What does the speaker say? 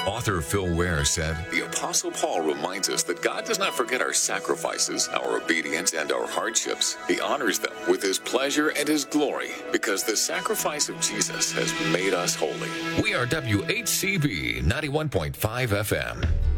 Author Phil Ware said, The Apostle Paul reminds us that God does not forget our sacrifices, our obedience, and our hardships. He honors them with his pleasure and his glory because the sacrifice of Jesus has made us holy. We are WHCB 91.5 FM.